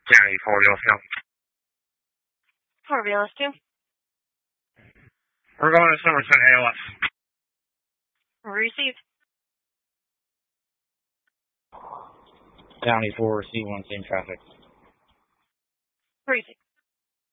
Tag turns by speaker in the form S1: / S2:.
S1: County 4 Bill
S2: 4 BLS2.
S1: We're going to Somerset ALS.
S2: Received.
S3: County 4, C1, same traffic.
S2: Received.